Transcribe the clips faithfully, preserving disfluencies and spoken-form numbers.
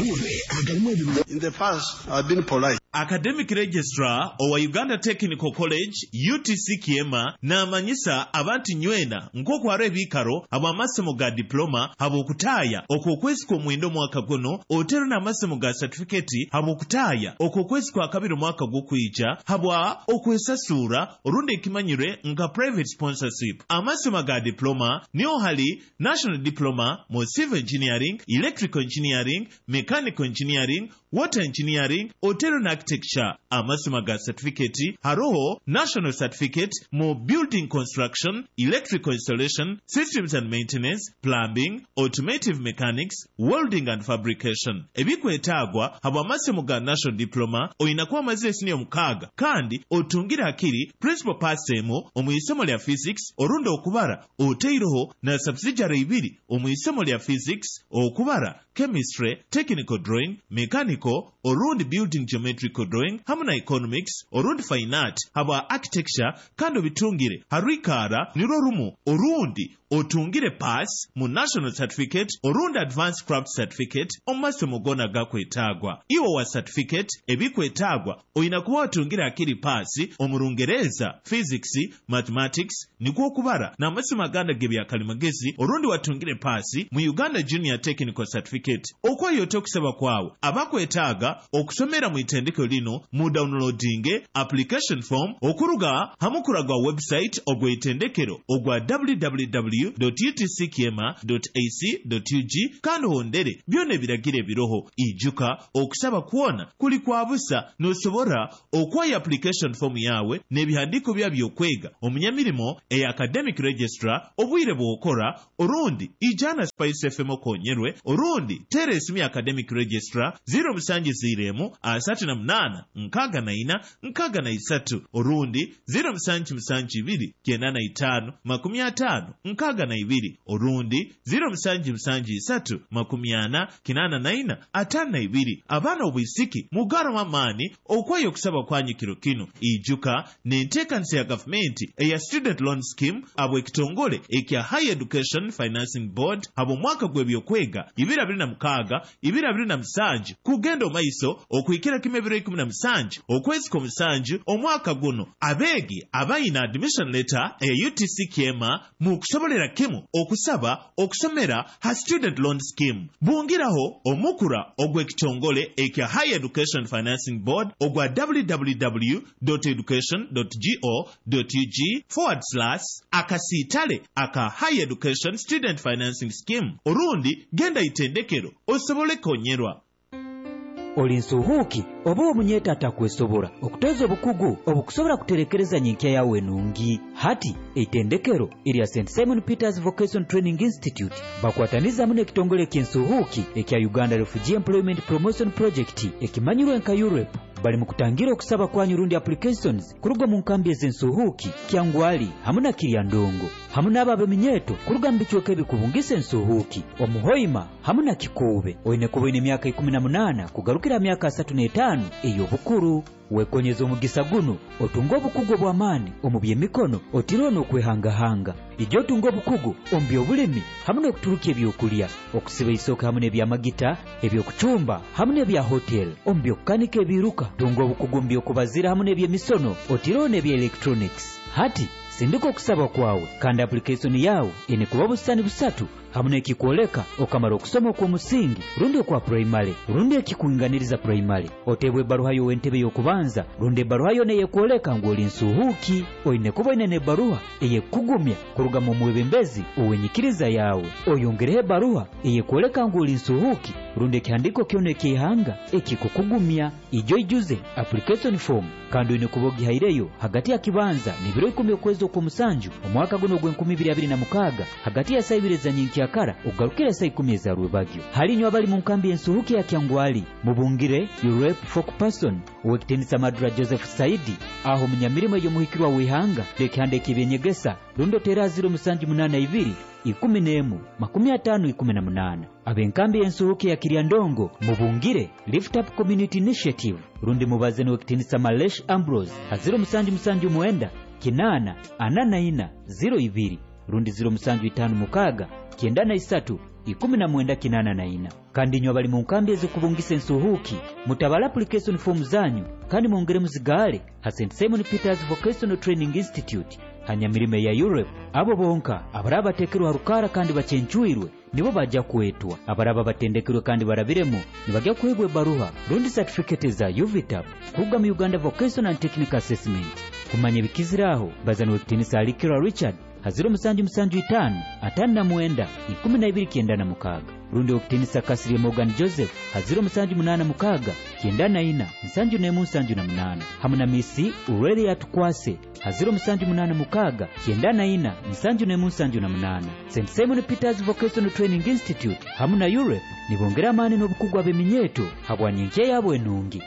In the past, I've been polite. Academic Registrar owa Uganda Technical College U T C Kiema na amanyisa abantu nywena nk'okwara ebikaro abo amasomo ga diploma abo kutaya okwokwezi kw'omwenda omwaka guno otero n'amasomo ga certificate abo kutaya okwokwezi kwa kabiri omwaka gw'okwija habwa okwesasura olundi ekimanyire nga private sponsorship. Amasomo ga diploma niyo hali National Diploma mu Civil Engineering, Electrical Engineering, Mechanical Engineering, Water Engineering, Hotel and Architecture. Amasomo ga certificate haroho National Certificate mu Building Construction, Electrical Installation, Systems and Maintenance, Plumbing, Automotive Mechanics, Welding and Fabrication. Ebikwetagwa habo amasomo ga National Diploma oyinakuwa amazire senior mukaga kandi otungira akiri principal passemo omuyisomo lya Physics orundi okubara oteiroho na subsidiary ibiri omuyisomo lya Physics okubara Chemistry, Technical Drawing, Mechanical orundi Building Geometrical Drawing hamu na Economics orundi Fine Art haba Architecture kandi obitungire harikara niro rumu orundi otungire pass mu National Certificate orundi Advanced Craft Certificate omumasomo gona gakwetagwa. Iwo wa certificate ebikwetagwa oyinakuwa watungire akiri pass omurungereza Physics, Mathematics nikwo okubara na amasomo aganda gebya kalimagezi orundi watungire pass mu Uganda Junior Technical Certificate. Okwa yote okusaba kwawe abakwetaga okusomera mu itendeko lino mu downloading application form okuruga hamukuraga website ogwe itendekero ogwa w w w dot u t c kiema dot a c dot u g kandi hondere byone biragire biroho ijuka okusaba kuona kuli kwa busa nosobora okwa application form yawe nebihandiko byabyo kwega omunyamirimo e Academic Registrar obwire bwokora orundi ijana Spice F M okonyerwe orundi teresimi Academic Registrar zero musanji ziremu asatu na mnana nkaga na ina nkaga na isatu orundi zero musanji musanji ibiri kenda na itano makumi atano nkaga na ibiri orundi zero musanji musanji isatu makumi ana kinana na ina atano na ibiri. Abana obwisiki mugara mamani okwayo kusaba kwanyi kiro kino ijuka nentekansi ya government eya student loan scheme abo ekitongole ekya Higher Education Financing Board abo mwaka gwebyokwega ibira biri na mukaga ibira biri na msanji kugendo maiso okuikira kimebiro ikumi na msanji okwezi ko msanji omwaka guno abegi abayina admission letter eya U T C Kiema mu kusobolera kimu okusaba okusomera ha student loan scheme. Bungiraho omukura ogwe kitongole ekya Higher Education Financing Board ogwa w w w dot education dot go dot u g forward slash akasitale aka Higher Education Student Financing Scheme orundi genda itendekero osobole konyerwa. Olinsuhuki oba omunyeta atakwesobora okuteeza obukugu obukusobora kuterekereza nyinkya yawe nungi hati eitendekero erya Saint Simon Peters Vocational Training Institute bakwataniza mu ekitongole ky'ensuhuki ekya Uganda Refugee Employment Promotion Project ekimanyirwa nka Europe bali mu kutangira okusaba kwanyu rundi applications kuruga mu nkambi ez'ensuhuki Kyangwali hamu na Kiryandongo hamu n'ababe minyeto kuruga mu bichweka ebikubungisa ensuhuki Omuhoima hamu na Kikobe oyine kuba oyine emyaka ikumi na munana kugarukira myaka asatu n'etaano ey'obukuru. Wekonyeza omugisa guno otunga obukugu bw'amaani omubye emikono otirono okwehangahanga ijjo otunga obukugu omubye obulemi hamu n'okuturuka ebyokulya okusiba isooka hamu n'ebyamagita ebyokucumba hamu n'ebya hotel omubye okukanika ebiruka tunga obukugu omubye okubazira hamu n'ebyemisono otirono ebya electronics. Hati sindika okusaba kwawe kandi application yawe ene kuba busani busatu hamu n'ekikwoleka okamara okusoma okw'omusingi rundi okwa primary rundi ekikuinganiriza primary otebwe ebbaruha y'ow'entebe y'okubanza rundi ebbaruha yo neyekwoleka ng'oli nsuhuki oyine kuba oyine n'ebbaruha eyekugumya kuruga mu mwebembezi ow'enyikiriza yawe oyongereho ebbaruha eyekwoleka ng'oli nsuhuki rundi ekihandiko kyona eky'ihanga ekikukugumya ijjo ijuze application form kandi oyine kuba ogihaireyo hagati ya kibanza n'ebiro ikumi okwezi okw'omusanju omwaka guno ogw'enkumi ibiri abiri na mukaaga hagati ya saa ibiri za nyinkya ugarukira saa ikumi za rwebagyo. Halinyo abali mu nkambi ensuhuki ya Kyangwali mubungire Europe folk person wekitinisa Madura Joseph Saidi aho munyamirimo yo muhikirwa wihanga lekihande kibenyegesa rundo tera ziro musanji munana ibiri ikumi n'emu makumi atanu ikumi na munana. Abenkambi ensuhuki ya Kiryandongo mubungire Lift Up Community Initiative rundi mubaze wekitinisa Malesh Ambrose haziro musanji musanji muenda kinana anana ina ziro ibiri rundi ziro musanju itanu mukaga kienda na isatu ikumi na mwenda kinana na ina. Kandi nyo bali mu nkambi ezikubungisa ensuhuki mutabala application form zanyu kandi mwongere muzigale ha Saint Simon Peters Vocational Training Institute hanyamirime ya Europe. Abo bonka abaraba tekerwa harukara kandi bachenchuirwe nibo bajja kwetwa. Abaraba batendekirwe kandi barabiremo nibajja kwebwe baruha rundi certificate za U V T A P kuga mu Uganda Vocational and Technical Assessment. Kumanye bikiziraho bazanwe kutinisa Alikira Richard haziro musanju musanju itanu atanu na mwenda ikumi na ibiri kienda na mukaga. Rundi okutinisa Kasiri Morgan Joseph haziro musanju munana mukaga kienda na ina musanju nemu musanju na munana. Hamuna misi Ureli atukwase haziro musanju munana mukaga kienda na ina musanju nemu musanju na munana. Saint Simon Peters Vocational Training Institute hamuna Europe nibongera amani n'obukugwa beminyeto habwanyenke yabo enungi.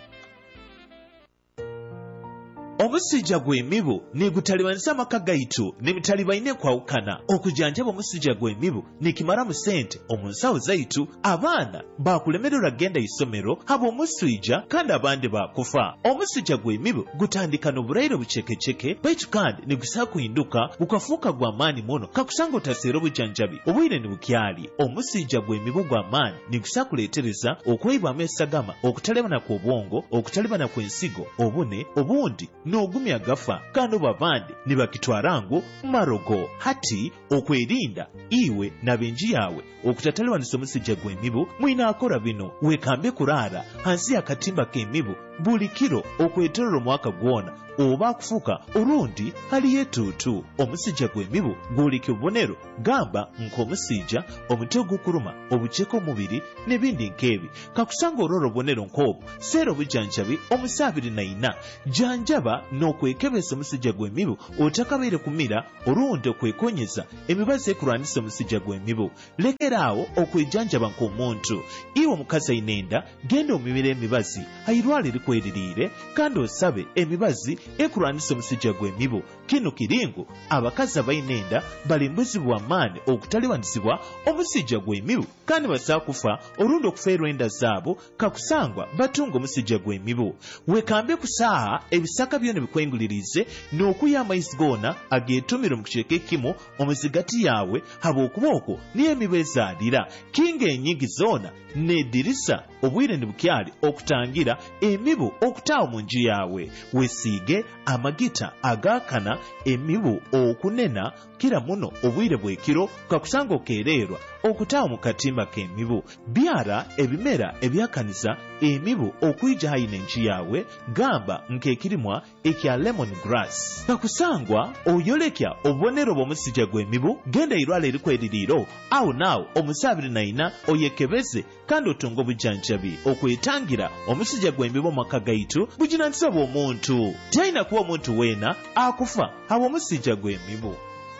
Omusijja gw'emibu negutalibanisa amaka gaitu nemitalibaine kwawukana. Okujanjaba omusijja gw'emibu nikimara mu sente omunsawo zaitu abaana bakulemererwa genda isomero habo omuswijja kandi abandi bakufa. Omusijja gw'emibu gutandika n'obulairo bucekeceke baitu kandi nigusa kuhinduka bukafuuka gwa maani muno kakusanga otaseera obujanjabi obwire ne bukyali. Omusijja gw'emibu gwa maani nigusa kuleetereza okweyibwamu esagama, okutalebana kw'obwongo, okutalebana kw'ensigo, obune obundi n'ogumya gafa kandi babandi nibakitwarangu marogo. Hati okwerinda iwe nabenji yawe okutatalibanisa omusijja gw'emibu mwina akora bino. Wekambe kurara hansi akatimba k'emibu buli kiro okweterera omwaka gwona oba kufuka orundi hali yetutu. Omusijja gw'emibu gulike obubonero gamba nk'omusijja, omutwe gukuruma, obuceko omubiri nebindi nkebi. Kakusanga ororo obubonero nk'obwo seera obujanjabi omusabiri na ina. Janjaba n'okwekebesa omusijja gw'emibu otakabeere kumira orundi okwekonyeza emibazi ekulwanisa omusijja gw'emibu. Lekeraawo okwejanjaba nk'omuntu. Iwe omukazi ayinenda genda omimira emibazi ayirwale likweririire kandi osabe emibazi ekulwanisa omusijja gw'emibu. Kino kiringo abakazi abayinenda balimbuzibwa amaani okutalibanisibwa omusijja gw'emibu kandi basaa kufa orundi okufeerwa enda zaabo kakusangwa batunga omusijja gw'emibu. Wekambe kusaaha ebisaka byona bikwengulirize n'okuya amaizi goona ageetumire mu kicweka ekimu omuzigati yawe habw'okuba okwo niyo emibu ezaalira. Kinga enyingi zoona n'eddirisa obwire ne bukyali okutangira emibu okutaawo mu nju yawe. Wesiige amagita agaakana emibu okunena kira muno obwire bw'ekiro kakusanga okeererwa okutaawo mu katimba k'emibu. Byara ebimera ebyakaniza emibu okwijja hayina enju yawe gamba nk'ekirimwa ekya lemon grass. Kakusangwa oyolekya obubonero bw'omusijja gw'emibu genda irwala erikweririiro awo naawo omusabiri naina oyekebeze kandi otunga obujanjabi okwetangira omusijja gw'emibu maka gaitu bujinanisa bw'omuntu. Tayina kuba omuntu weena akufa haba omusijja gw'emibu.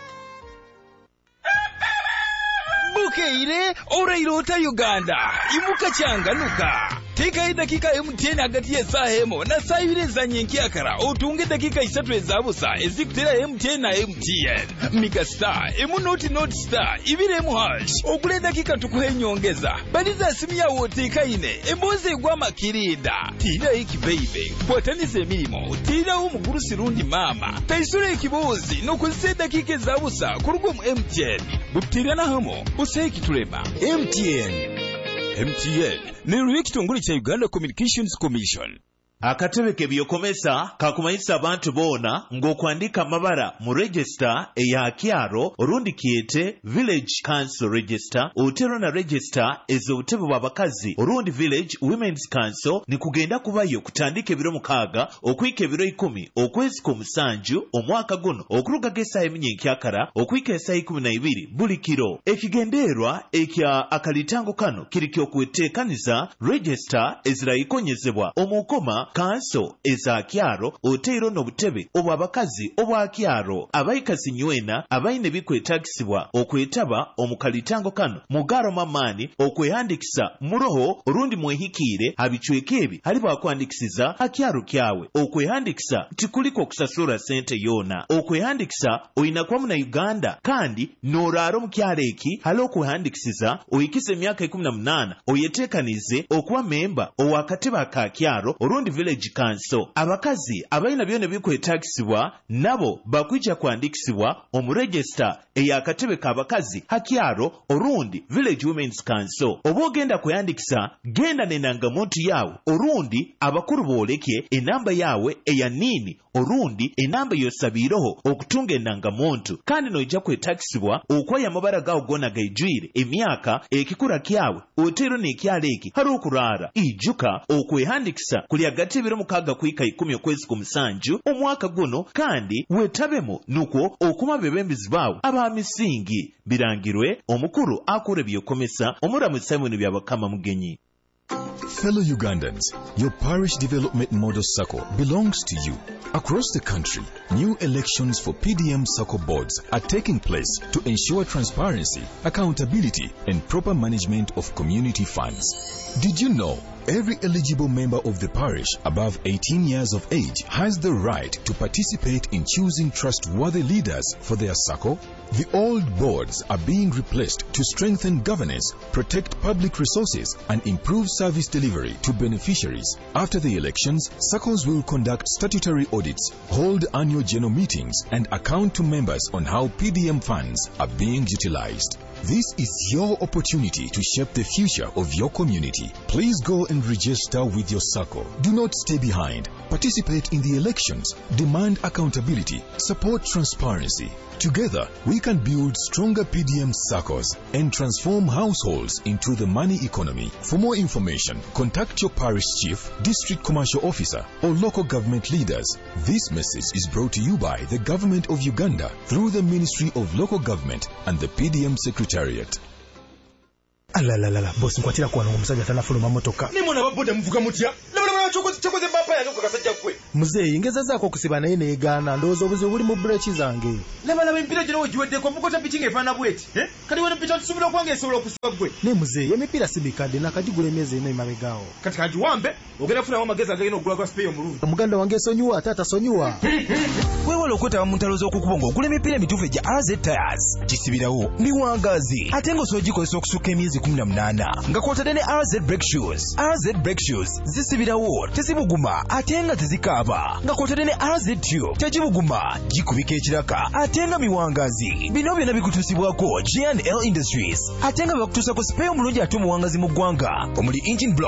Bukeire orairota Uganda imuka changanuka. Teka dakika M T N hagati ya saa hemo na saa ibiri za nyenkiakara otunge dakika isatu ezabusa ezikutera M T N na M T N. Mika star emu noti noti star ibiri emu hash okule dakika tukuhe nyongeza baliza simu ya woteka ine emboze gwa makirinda. Tira iki baby kwatanise milimo tira umugurusi rundi mama taisure ikibozi no kuzise dakika ezabusa kurugo mu M T N. Butira na hamo useki tureba M T N. M T N ne kitongole kya Uganda Communications Commission. Akatebe kebyokomesa kakumanyisa abantu boona ng'okwandika amabara mu register eya kyalo orundi kiyete village council register otero na register ez'obutebe bw'abakazi orundi village women's council ni kugenda kubayo kutandika ebiro mukaaga okuyika ebiro ikumi okwezi kw'omusanju omwaka guno okulugako essaawa eminyenkyakara okuyika essaawa ikumi na ibiri buli kiro. Ekigendeerwa ekya akalitango kano kiri ky'okweteekaniza register ezirayikonyezebwa omukoma kanso eza kyalo oteero n'obutebe obw'abakazi obwa kyalo abayikazi nywena abayine bikwetagisibwa okwetaba omukalitango kano mugaro mamaani okwehandikisa muroho orundi mwehikiire habicweka ebi hali bakwandikisiza hakyalo kyawe. Okwehandikisa tikuliko okusasula sente yoona. Okwehandikisa oyina kuba muna Uganda kandi n'oraara mu kyalo eki hali okwehandikisiza oyikise emyaka ikumi na munaana oyeteekanize okuba memba ow'akatebe aka kyalo orundi village council. Abakazi abalina byonna bikwetagisibwa nabo bakwijja kuandikisibwa omu register ey'akatebe k'abakazi Hakyaro orundi village women's council. Oba ogenda kweyandikisa genda n'endangamuntu yawe orundi abakulu boolekye enamba yawe eya nini orundi enamba yosabiireho okutunga endangamuntu kandi n'ojja kwetagisibwa okweya amabara gawo gonna gaijwire emyaka ekikula kyawe oteero n'ekyalo eki hari okurara ijuka okwehandikisa kuli hagati y'ebiro mukaaga kwika ikumi okwezi k'omusanju omwaka guno kandi weetabemu nukwo okuma bebembezi baawe aba misingi birangirwe omukulu akure byokomesa omuramu Simon Byabakama Mugenyi. Fellow Ugandans, your parish development model circle belongs to you. Across the country, new elections for P D M circle boards are taking place to ensure transparency, accountability, and proper management of community funds. Did you know every eligible member of the parish above eighteen years of age has the right to participate in choosing trustworthy leaders for their circle? The old boards are being replaced to strengthen governance, protect public resources, and improve service delivery to beneficiaries. After the elections, circles will conduct statutory audits, hold annual general meetings, and account to members on how P D M funds are being utilized. This is your opportunity to shape the future of your community. Please go and register with your circle. Do not stay behind. Participate in the elections. Demand accountability. Support transparency. Together, we can build stronger P D M circles and transform households into the money economy. For more information, contact your parish chief, district commercial officer, or local government leaders. This message is brought to you by the Government of Uganda through the Ministry of Local Government and the P D M Secretariat. Alalalala, boss nkwatira kwa n'omusajja tanafuluma motoka. Ni mwana baboda mvuga mutya? Labala chokoze chokoze bapa yange ko kasajja kwe. Muzeyi ngeza zaako okusiba naye neegaana ndowooza obuzibu buli mu breeki zange. Labala empira gino ogiweddeko mukota pichi ng'efaana bweti. Eh? Kati wena picha tusubira okwange esobola okusiba gwe. Ne muzeyi emipiira si mikadde nakagigula emyezi ena emabegaawo. Kati kagiwambe ogenda kufunamu amagezi agagenda okugula kwa spray omulungi. Omuganda wange esonyiwa ate atasonyiwa. Weewale okwetaba mu ntalo z'okukubonga ogula emipiira emituufu egya R Z Tires. Kisibirawo miwangaazi ate ng'osoogikozesa okusukka emyezi kumi na munaana nga kw'otadde ne R Z Brake Shoes. R Z Brake Shoes zisibirawo tezibuguma ate nga tezikaaba nga kw'otadde ne R Z Tube tegibuguma gikubika ekiraka ate nga miwangaazi. Bino byonna bikutuusibwako G and L Industries ate nga bakutuusako spray omulungi ate omuwangazi mu ggwanga omuli engine block